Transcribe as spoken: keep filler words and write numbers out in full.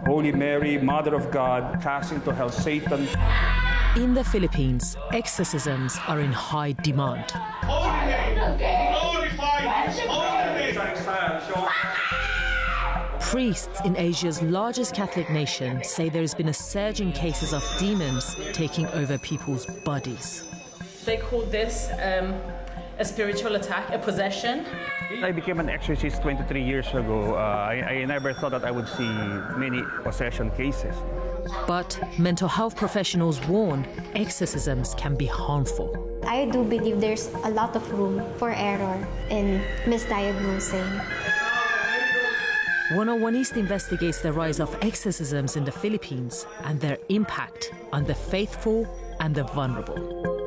Holy Mary, Mother of God, cast into hell Satan. In the Philippines, exorcisms are in high demand. Priests in Asia's largest Catholic nation say there has been a surge in cases of demons taking over people's bodies. They call this um, a spiritual attack, a possession. I became an exorcist twenty-three years ago. Uh, I, I never thought that I would see many possession cases. But mental health professionals warn exorcisms can be harmful. I do believe there's a lot of room for error in misdiagnosing. one oh one East investigates the rise of exorcisms in the Philippines and their impact on the faithful and the vulnerable.